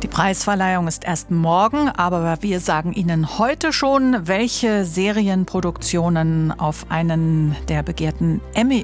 Preisverleihung ist erst morgen, aber wir sagen Ihnen heute schon, welche Serienproduktionen auf einen der begehrten Emmy